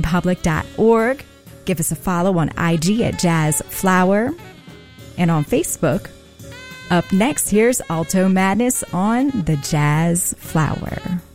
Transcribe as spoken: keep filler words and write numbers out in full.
public dot org. Give us a follow on I G at Jazz Flower and on Facebook. Up next, here's Alto Madness on the Jazz Flower.